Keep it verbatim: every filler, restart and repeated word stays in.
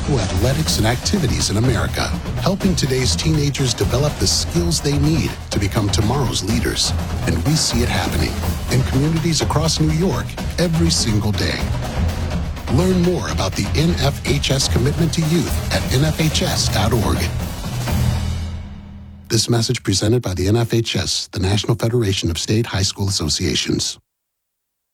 school athletics and activities in America, helping today's teenagers develop the skills they need to become tomorrow's leaders. And we see it happening in communities across New York every single day. Learn more about the N F H S commitment to youth at N F H S dot org. This message presented by the N F H S, the National Federation of State High School Associations.